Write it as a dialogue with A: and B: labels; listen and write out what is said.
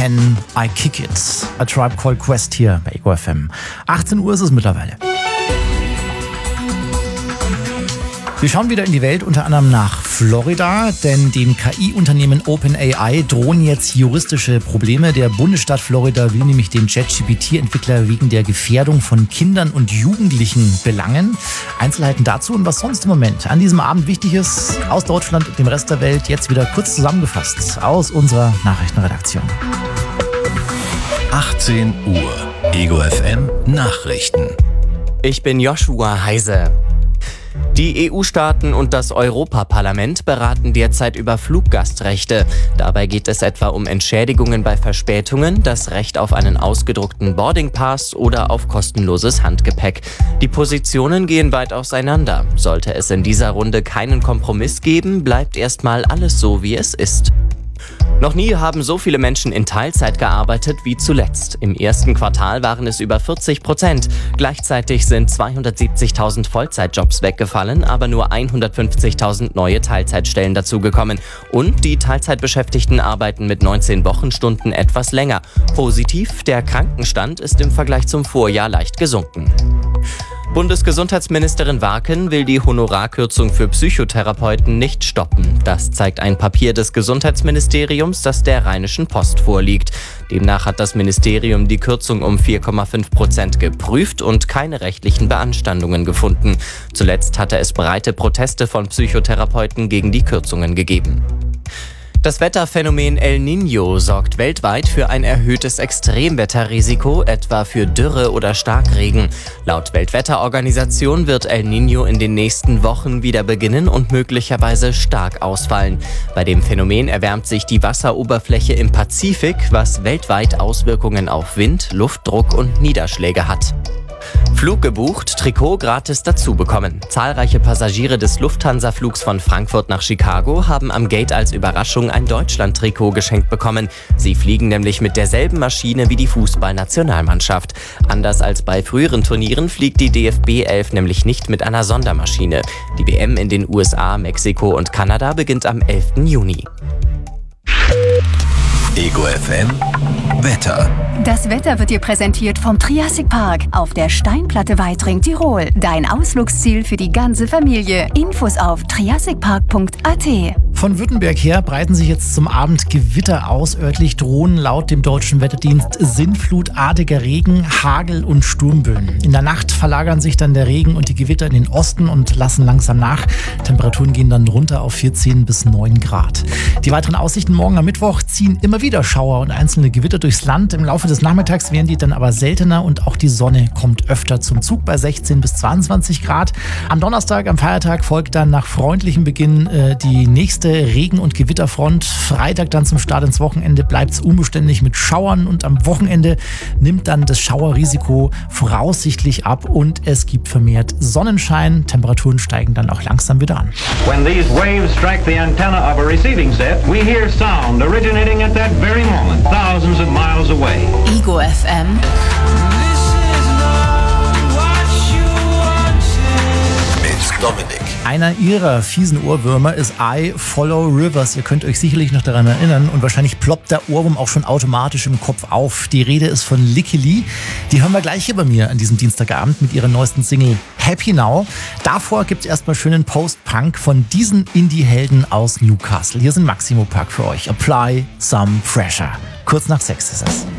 A: Can I Kick It? A Tribe Called Quest hier bei Ego FM. 18 Uhr ist es mittlerweile. Wir schauen wieder in die Welt, unter anderem nach Florida, denn dem KI-Unternehmen OpenAI drohen jetzt juristische Probleme. Der Bundesstaat Florida will nämlich den ChatGPT-Entwickler wegen der Gefährdung von Kindern und Jugendlichen belangen. Einzelheiten dazu und was sonst im Moment an diesem Abend wichtig ist, aus Deutschland und dem Rest der Welt, jetzt wieder kurz zusammengefasst aus unserer Nachrichtenredaktion.
B: 18 Uhr, Ego FM Nachrichten.
C: Ich bin Joshua Heise. Die EU-Staaten und das Europaparlament beraten derzeit über Fluggastrechte. Dabei geht es etwa um Entschädigungen bei Verspätungen, das Recht auf einen ausgedruckten Boardingpass oder auf kostenloses Handgepäck. Die Positionen gehen weit auseinander. Sollte es in dieser Runde keinen Kompromiss geben, bleibt erstmal alles so, wie es ist. Noch nie haben so viele Menschen in Teilzeit gearbeitet wie zuletzt. Im ersten Quartal waren es über 40%. Gleichzeitig sind 270.000 Vollzeitjobs weggefallen, aber nur 150.000 neue Teilzeitstellen dazugekommen. Und die Teilzeitbeschäftigten arbeiten mit 19 Wochenstunden etwas länger. Positiv, der Krankenstand ist im Vergleich zum Vorjahr leicht gesunken. Bundesgesundheitsministerin Warken will die Honorarkürzung für Psychotherapeuten nicht stoppen. Das zeigt ein Papier des Gesundheitsministeriums, das der Rheinischen Post vorliegt. Demnach hat das Ministerium die Kürzung um 4,5% geprüft und keine rechtlichen Beanstandungen gefunden. Zuletzt hatte es breite Proteste von Psychotherapeuten gegen die Kürzungen gegeben. Das Wetterphänomen El Niño sorgt weltweit für ein erhöhtes Extremwetterrisiko, etwa für Dürre oder Starkregen. Laut Weltwetterorganisation wird El Niño in den nächsten Wochen wieder beginnen und möglicherweise stark ausfallen. Bei dem Phänomen erwärmt sich die Wasseroberfläche im Pazifik, was weltweit Auswirkungen auf Wind, Luftdruck und Niederschläge hat. Flug gebucht, Trikot gratis dazu bekommen. Zahlreiche Passagiere des Lufthansa-Flugs von Frankfurt nach Chicago haben am Gate als Überraschung ein Deutschland-Trikot geschenkt bekommen. Sie fliegen nämlich mit derselben Maschine wie die Fußballnationalmannschaft. Anders als bei früheren Turnieren fliegt die DFB 11 nämlich nicht mit einer Sondermaschine. Die WM in den USA, Mexiko und Kanada beginnt am 11. Juni.
B: Ego FM Wetter.
D: Das Wetter wird dir präsentiert vom Triassic Park auf der Steinplatte Weitring, Tirol. Dein Ausflugsziel für die ganze Familie. Infos auf triassicpark.at.
A: Von Württemberg her breiten sich jetzt zum Abend Gewitter aus. Örtlich drohen laut dem Deutschen Wetterdienst sinnflutartiger Regen, Hagel und Sturmböen. In der Nacht verlagern sich dann der Regen und die Gewitter in den Osten und lassen langsam nach. Temperaturen gehen dann runter auf 14 bis 9 Grad. Die weiteren Aussichten morgen am Mittwoch ziehen immer wieder Schauer und einzelne Gewitter durchs Land. Im Laufe des Nachmittags werden die dann aber seltener und auch die Sonne kommt öfter zum Zug bei 16 bis 22 Grad. Am Donnerstag, am Feiertag, folgt dann nach freundlichem Beginn die nächste Regen- und Gewitterfront. Freitag dann zum Start ins Wochenende bleibt es unbeständig mit Schauern und am Wochenende nimmt dann das Schauerrisiko voraussichtlich ab und es gibt vermehrt Sonnenschein. Temperaturen steigen dann auch langsam wieder an.
E: When these waves strike the antenna of a receiving set, we hear sound originating at that very moment, thousands of miles away.
D: Ego FM.
B: Mit Dominik.
A: Einer ihrer fiesen Ohrwürmer ist I Follow Rivers. Ihr könnt euch sicherlich noch daran erinnern und wahrscheinlich ploppt der Ohrwurm auch schon automatisch im Kopf auf. Die Rede ist von Licky Lee. Die hören wir gleich hier bei mir an diesem Dienstagabend mit ihrer neuesten Single Happy Now. Davor gibt es erstmal schönen Post-Punk von diesen Indie-Helden aus Newcastle. Hier sind Maximo Park für euch. Apply some pressure. Kurz nach 6 ist es.